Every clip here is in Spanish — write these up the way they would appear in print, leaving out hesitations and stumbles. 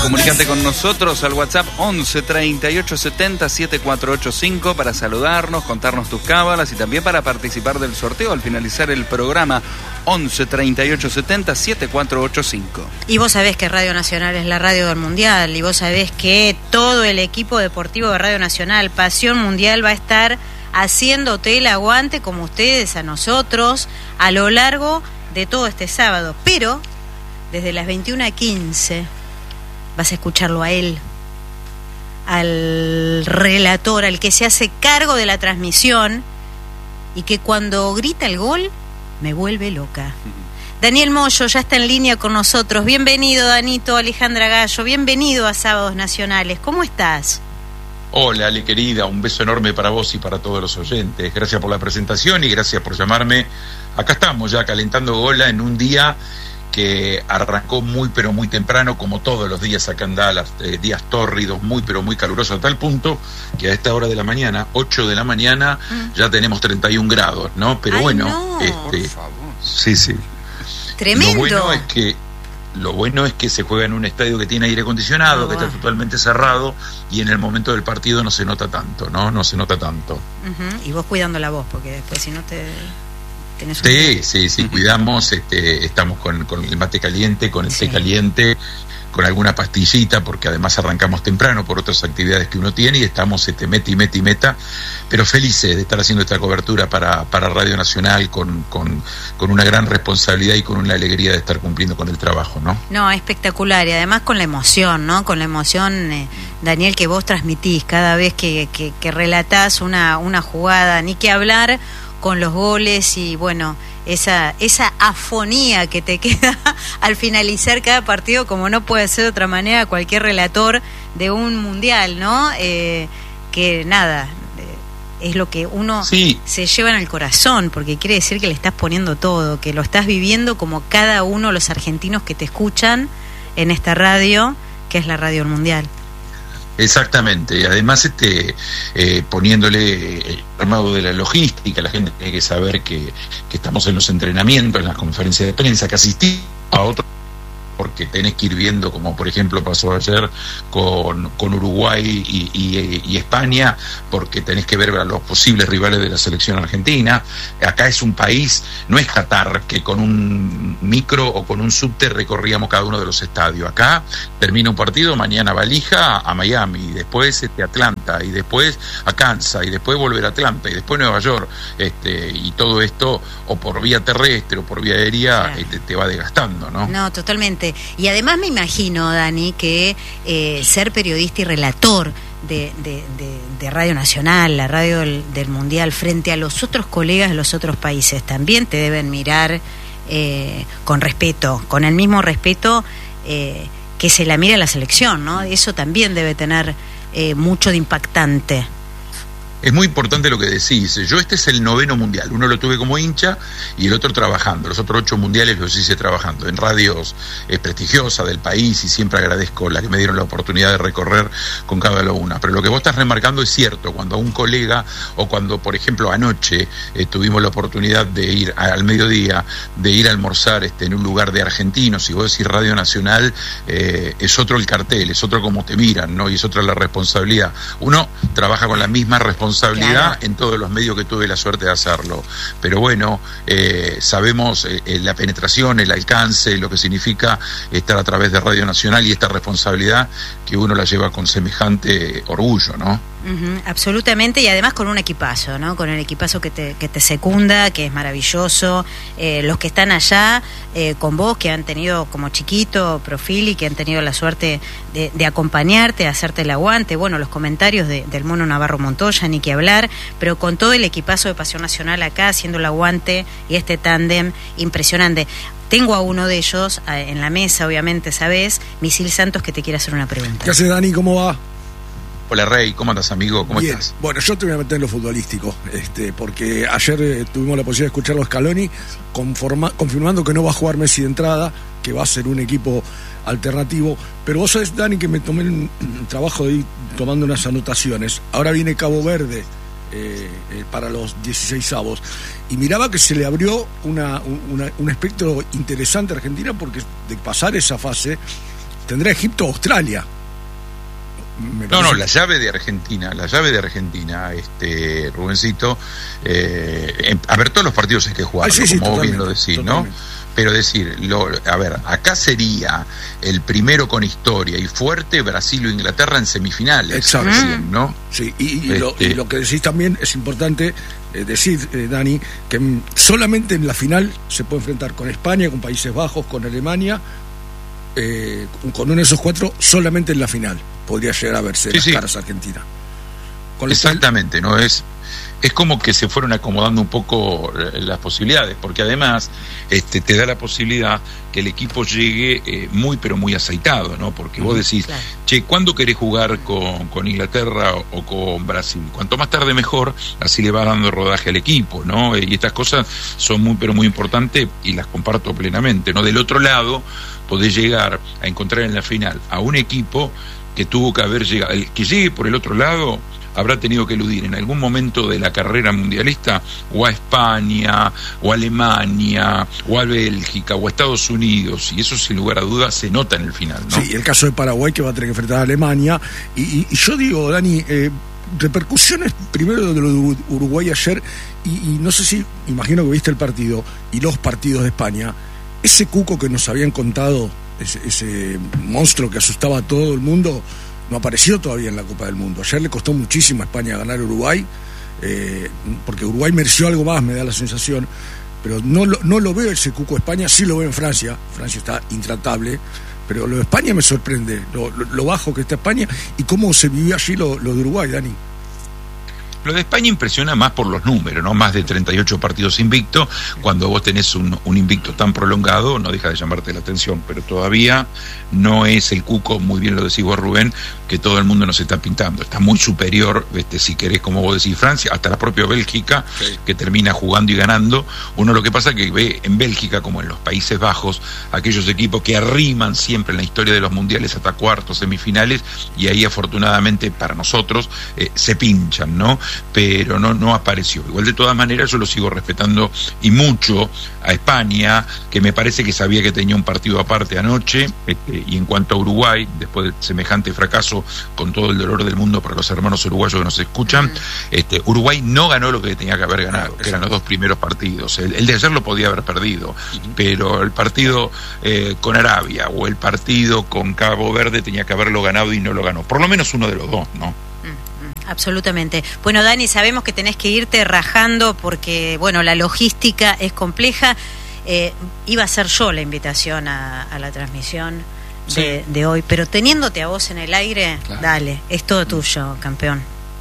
Comunicate con nosotros al WhatsApp 11 38 70 7485 para saludarnos, contarnos tus cábalas y también para participar del sorteo al finalizar el programa. 11 38 70 7485. Y vos sabés que Radio Nacional es la radio del Mundial, y vos sabés que todo el equipo deportivo de Radio Nacional, Pasión Mundial, va a estar haciéndote el aguante como ustedes a nosotros a lo largo de todo este sábado. Pero desde las 21:15 vas a escucharlo a él, al relator, al que se hace cargo de la transmisión y que cuando grita el gol me vuelve loca. Daniel Moyo ya está en línea con nosotros. Bienvenido, Danito. Alejandra Gallo, bienvenido a Sábados Nacionales. ¿Cómo estás? Hola, Ale querida, un beso enorme para vos y para todos los oyentes. Gracias por la presentación y gracias por llamarme. Acá estamos ya calentando gola en un día que arrancó muy pero muy temprano, como todos los días acá en Dallas, días tórridos, muy pero muy calurosos, a tal punto que a esta hora de la mañana, 8 de la mañana, ya tenemos 31 grados, ¿no? Pero bueno, no. Por favor. Sí. Tremendo. Lo bueno es que se juega en un estadio que tiene aire acondicionado, que está totalmente cerrado, y en el momento del partido no se nota tanto, ¿no? No se nota tanto. Y vos cuidando la voz, porque después si no te... Sí, cuidamos, estamos con el mate caliente, con el té caliente, con alguna pastillita, porque además arrancamos temprano por otras actividades que uno tiene y estamos meta, pero felices de estar haciendo esta cobertura para Radio Nacional con una gran responsabilidad y con una alegría de estar cumpliendo con el trabajo, ¿no? No, espectacular, y además con la emoción, ¿no? Con la emoción, Daniel, que vos transmitís cada vez que relatás una jugada, ni que hablar con los goles y bueno, esa afonía que te queda al finalizar cada partido, como no puede ser de otra manera cualquier relator de un mundial, ¿no? Que nada, es lo que uno se lleva en el corazón, porque quiere decir que le estás poniendo todo, que lo estás viviendo como cada uno de los argentinos que te escuchan en esta radio, que es la Radio del Mundial. Exactamente, y además poniéndole el armado de la logística, la gente tiene que saber que estamos en los entrenamientos, en las conferencias de prensa, que asistí a otros, porque tenés que ir viendo, como por ejemplo pasó ayer con Uruguay y España, porque tenés que ver a los posibles rivales de la selección argentina. Acá es un país, no es Qatar, que con un micro o con un subte recorríamos cada uno de los estadios. Acá termina un partido, mañana valija a Miami, y después Atlanta, y después a Kansas, y después volver a Atlanta, y después Nueva York, y todo esto o por vía terrestre o por vía aérea te va desgastando, ¿no? No, totalmente. Y además me imagino, Dani, que ser periodista y relator de Radio Nacional, la radio del Mundial, frente a los otros colegas de los otros países, también te deben mirar con respeto, con el mismo respeto que se la mira la selección, ¿no? Eso también debe tener mucho de impactante. Es muy importante lo que decís. Yo este es el 9º mundial. Uno lo tuve como hincha y el otro trabajando. Los otros 8 mundiales los hice trabajando en radios prestigiosas del país, y siempre agradezco las que me dieron la oportunidad de recorrer con cada una. Pero lo que vos estás remarcando es cierto. Cuando a un colega, o cuando por ejemplo anoche tuvimos la oportunidad de ir al mediodía, de ir a almorzar en un lugar de argentinos, y vos decís Radio Nacional, es otro el cartel, es otro como te miran, ¿no? Y es otra la responsabilidad. Uno trabaja con la misma responsabilidad en todos los medios que tuve la suerte de hacerlo, pero bueno, sabemos la penetración, el alcance, lo que significa estar a través de Radio Nacional, y esta responsabilidad que uno la lleva con semejante orgullo, ¿no? Absolutamente, y además con un equipazo, ¿no? Con el equipazo que te secunda, que es maravilloso, los que están allá con vos, que han tenido como chiquito Profili, que han tenido la suerte de acompañarte, de hacerte el aguante, bueno, los comentarios del Mono Navarro Montoya, ni que hablar, pero con todo el equipazo de Pasión Nacional acá haciendo el aguante y este tándem impresionante. Tengo a uno de ellos en la mesa, obviamente, ¿sabés? Misil Santos, que te quiere hacer una pregunta. ¿Qué haces, Dani? ¿Cómo va? Hola, Rey, ¿cómo andas, amigo? ¿Cómo Bien. estás? Bueno, yo te voy a meter en lo futbolístico, porque ayer tuvimos la posibilidad de escucharlo a Scaloni confirmando que no va a jugar Messi de entrada, que va a ser un equipo alternativo, pero vos sabés, Dani, que me tomé el trabajo de ir tomando unas anotaciones. Ahora viene Cabo Verde para los 16avos, y miraba que se le abrió un espectro interesante a Argentina, porque de pasar esa fase tendrá Egipto o Australia. No, la llave de Argentina, Rubencito, a ver, todos los partidos hay que jugar, como vos bien lo decís, ¿no? Pero acá sería el primero con historia y fuerte Brasil o Inglaterra en semifinales. Exacto. Recién, ¿no? Sí, y lo que decís también es importante decir, Dani, que solamente en la final se puede enfrentar con España, con Países Bajos, con Alemania, con uno de esos cuatro, solamente en la final podría llegar a verse las caras Argentina. Exactamente, ¿no? Es como que se fueron acomodando un poco las posibilidades, porque además te da la posibilidad que el equipo llegue muy pero muy aceitado, ¿no? Porque vos decís, claro, che, ¿cuándo querés jugar con Inglaterra o con Brasil? Cuanto más tarde mejor, así le va dando rodaje al equipo, ¿no? Y estas cosas son muy pero muy importantes y las comparto plenamente, ¿no? Del otro lado, podés llegar a encontrar en la final a un equipo que tuvo que haber llegado, el que llegue por el otro lado habrá tenido que eludir en algún momento de la carrera mundialista o a España, o a Alemania, o a Bélgica, o a Estados Unidos, y eso sin lugar a dudas se nota en el final, ¿no? Sí, el caso de Paraguay, que va a tener que enfrentar a Alemania, y yo digo, Dani, repercusiones primero de lo de Uruguay ayer, y no sé si, imagino que viste el partido, y los partidos de España, ese cuco que nos habían contado, ese monstruo que asustaba a todo el mundo, no apareció todavía en la Copa del Mundo. Ayer le costó muchísimo a España ganar a Uruguay, porque Uruguay mereció algo más, me da la sensación, pero no lo veo ese cuco España, sí lo veo en Francia. Francia está intratable, pero lo de España me sorprende, lo bajo que está España y cómo se vivió allí lo de Uruguay, Dani. Lo de España impresiona más por los números, ¿no? Más de 38 partidos invictos. Cuando vos tenés un invicto tan prolongado, no deja de llamarte la atención, pero todavía no es el cuco, muy bien lo decís vos, Rubén, que todo el mundo nos está pintando. Está muy superior, si querés, como vos decís, Francia, hasta la propia Bélgica, sí, que termina jugando y ganando. Uno lo que pasa es que ve en Bélgica, como en los Países Bajos, aquellos equipos que arriman siempre en la historia de los mundiales hasta cuartos, semifinales, y ahí afortunadamente para nosotros se pinchan, ¿no? Pero no apareció. Igual, de todas maneras, yo lo sigo respetando y mucho a España, que me parece que sabía que tenía un partido aparte anoche, y en cuanto a Uruguay, después de semejante fracaso, con todo el dolor del mundo para los hermanos uruguayos que nos escuchan, Uruguay no ganó lo que tenía que haber ganado, que eran los dos primeros partidos. El de ayer lo podía haber perdido, pero el partido con Arabia o el partido con Cabo Verde tenía que haberlo ganado y no lo ganó. Por lo menos uno de los dos, ¿no? Absolutamente. Bueno, Dani, sabemos que tenés que irte rajando porque, bueno, la logística es compleja. Iba a ser yo la invitación a la transmisión de hoy, pero teniéndote a vos en el aire, claro, dale, es todo tuyo, campeón.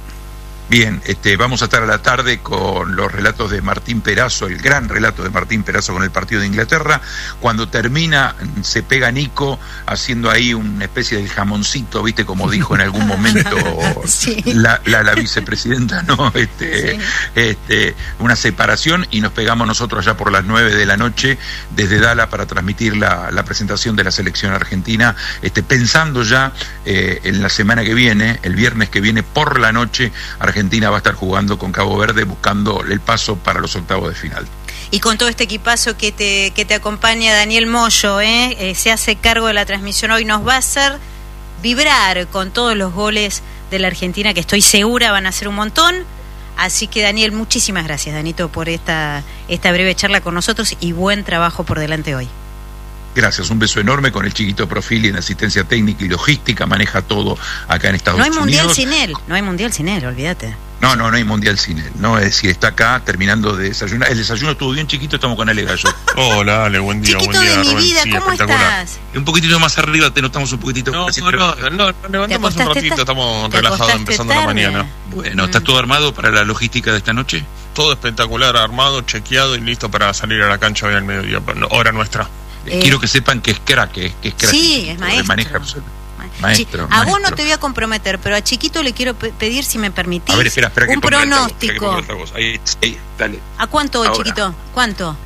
Bien, vamos a estar a la tarde con los relatos de Martín Perazo, el gran relato de Martín Perazo con el partido de Inglaterra. Cuando termina, se pega Nico haciendo ahí una especie de jamoncito, ¿viste? Como dijo en algún momento sí, la vicepresidenta, ¿no? Una separación, y nos pegamos nosotros allá por las 9 de la noche desde Dallas para transmitir la presentación de la selección argentina, pensando ya en la semana que viene, el viernes que viene por la noche, Argentina va a estar jugando con Cabo Verde buscando el paso para los octavos de final. Y con todo este equipazo que te acompaña, Daniel Moyo, se hace cargo de la transmisión hoy, nos va a hacer vibrar con todos los goles de la Argentina, que estoy segura van a ser un montón. Así que, Daniel, muchísimas gracias, Danito, por esta breve charla con nosotros y buen trabajo por delante hoy. Gracias, un beso enorme con el chiquito Profili en asistencia técnica y logística, maneja todo acá en Estados Unidos. No hay mundial sin él, olvídate. No hay mundial sin él, ¿no? Es decir, está acá terminando de desayunar. El desayuno estuvo bien, chiquito, estamos con Ale Gallo. Hola, Ale, buen día. Chiquito buen día, de mi Rubén. vida, Sí, ¿cómo estás? Un poquitito más arriba, te notamos un poquitito. No, levantamos un ratito, estamos relajados empezando la mañana. Bueno, ¿está todo armado para la logística de esta noche? Todo espectacular, armado, chequeado y listo para salir a la cancha hoy al mediodía, hora nuestra. Quiero que sepan que es crack, que es crack. Sí, es maestro. Maneja maestro. A vos no te voy a comprometer, pero a Chiquito le quiero pedir, si me permitís, a ver, espera, un pronóstico. Ahí, dale. ¿A cuánto hoy, Ahora. Chiquito? ¿Cuánto?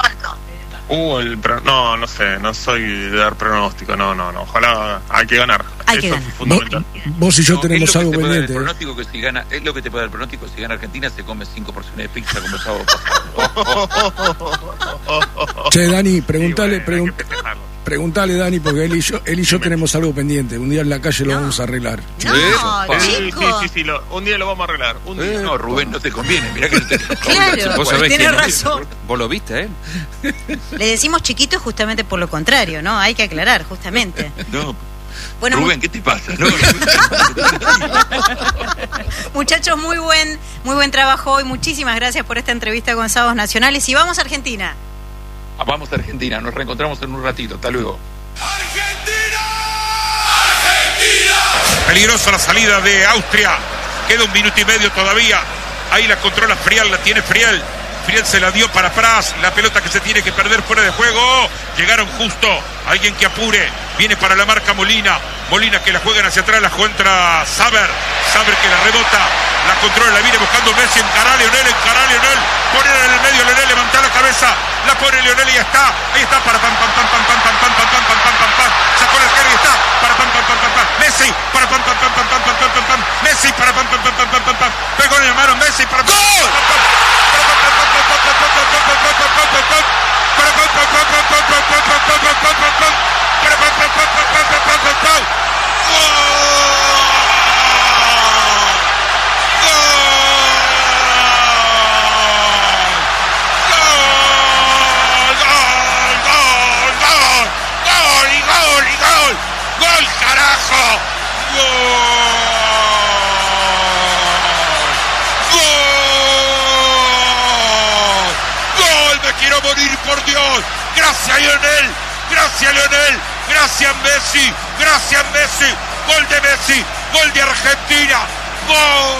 No sé, no soy de dar pronóstico, no. Ojalá hay que ganar. Hay que Eso ganar. es fundamental. Vos y yo tenemos algo pendiente. Es lo que te puede dar el pronóstico, si gana Argentina se come 5 porciones de pizza como el sábado pasado. Che, Dani, preguntale, Sí, bueno, hay que festejarlo. Preguntale, Dani, porque él y yo tenemos algo pendiente. Un día en la calle lo vamos a arreglar. No, chico. Sí, un día lo vamos a arreglar. Un día. No, Rubén, no te conviene. Mirá que no te Claro, Vos sabés tenés que no. razón. ¿Vos lo viste a él? Le decimos chiquito justamente por lo contrario, ¿no? Hay que aclarar, justamente. No, Bueno, Rubén, ¿qué te pasa? No, muchachos, muy buen trabajo hoy. Muchísimas gracias por esta entrevista con Sábados Nacionales. Y vamos a Argentina. Vamos a Argentina, nos reencontramos en un ratito. Hasta luego. Peligrosa la salida de Austria. Queda 1 minuto y medio todavía. Ahí la controla Frial, la tiene Frial. Frial se la dio para Pras. La pelota que se tiene que perder fuera de juego. Llegaron justo. Alguien que apure. Viene para la marca Molina. Molina que la juegan hacia atrás. La contra Saber. Saber que la rebota. La controla. La viene buscando Messi. Encará Lionel. Ponela en el medio. Lionel levanta la cabeza. La pone Lionel y ya está. Ahí está para pam. Sacó el arquero y está. Para pam. Messi. Para pam. Messi para pam. Pegó en la mano Messi para pam. ¡Gol! ¡Gol, carajo! ¡Gol! ¡Me quiero morir, por Dios! ¡Gracias, Lionel! ¡Gracias, Messi! ¡Gol de Messi! ¡Gol de Argentina! ¡Gol!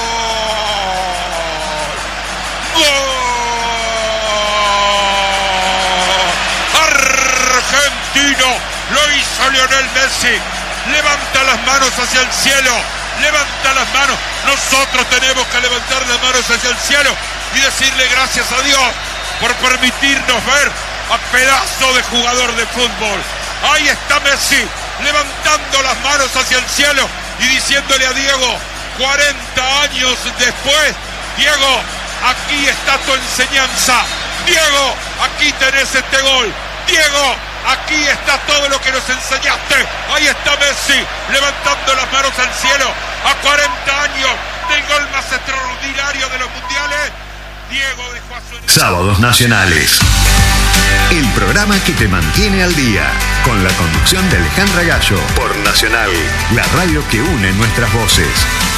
¡Argentino! Lo hizo Lionel Messi. Levanta las manos hacia el cielo. Levanta las manos. Nosotros tenemos que levantar las manos hacia el cielo y decirle gracias a Dios por permitirnos ver a pedazo de jugador de fútbol. Ahí está Messi levantando las manos hacia el cielo y diciéndole a Diego, 40 años después, Diego, aquí está tu enseñanza. Diego, aquí tenés este gol. Diego, aquí está todo lo que nos enseñaste. Ahí está Messi levantando las manos al cielo a 40 años del gol más extraordinario de los mundiales. Diego dejó a su... Sábados Nacionales. El programa que te mantiene al día. Con la conducción de Alejandra Gallo. Por Nacional, la radio que une nuestras voces.